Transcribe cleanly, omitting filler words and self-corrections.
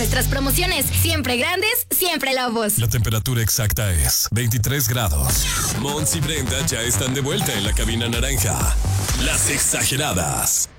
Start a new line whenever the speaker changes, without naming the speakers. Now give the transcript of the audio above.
nuestras promociones. Siempre grandes, siempre Lobos.
La temperatura exacta es 23 grados. Mons y Brenda ya están de vuelta en la cabina naranja. Las Exageradas.